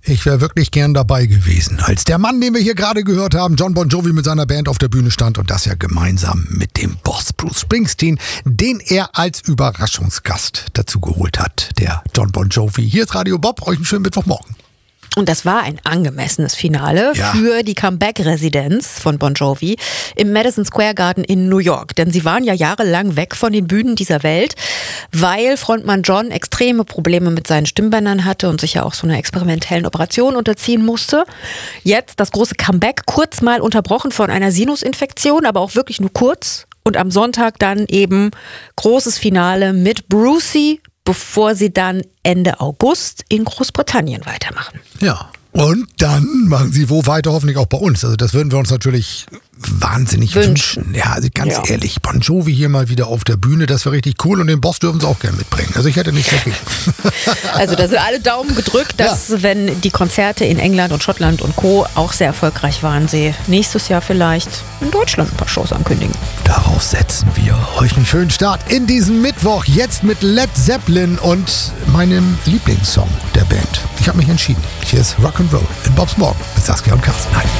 Ich wäre wirklich gern dabei gewesen, als der Mann, den wir hier gerade gehört haben, Jon Bon Jovi mit seiner Band auf der Bühne stand und das ja gemeinsam mit dem Boss Bruce Springsteen, den er als Überraschungsgast dazu geholt hat, der Jon Bon Jovi. Hier ist Radio Bob, euch einen schönen Mittwochmorgen. Und das war ein angemessenes Finale für die Comeback-Residenz von Bon Jovi im Madison Square Garden in New York. Denn sie waren ja jahrelang weg von den Bühnen dieser Welt, weil Frontmann Jon extreme Probleme mit seinen Stimmbändern hatte und sich ja auch so einer experimentellen Operation unterziehen musste. Jetzt das große Comeback, kurz mal unterbrochen von einer Sinusinfektion, aber auch wirklich nur kurz. Und am Sonntag dann eben großes Finale mit Brucey, bevor sie dann Ende August in Großbritannien weitermachen. Ja, und dann machen sie wo weiter, hoffentlich auch bei uns. Also das würden wir uns natürlich wahnsinnig wünschen. Ja, also ganz ehrlich, Bon Jovi hier mal wieder auf der Bühne, das wäre richtig cool und den Boss dürfen sie auch gerne mitbringen. Also ich hätte nichts dagegen. Also da sind alle Daumen gedrückt, dass wenn die Konzerte in England und Schottland und Co. auch sehr erfolgreich waren, sie nächstes Jahr vielleicht in Deutschland ein paar Shows ankündigen. Daraus setzen wir euch einen schönen Start in diesen Mittwoch. Jetzt mit Led Zeppelin und meinem Lieblingssong der Band. Ich habe mich entschieden. Hier ist Rock'n'Roll in Bobs Morgen mit Saskia und Carsten. Nein.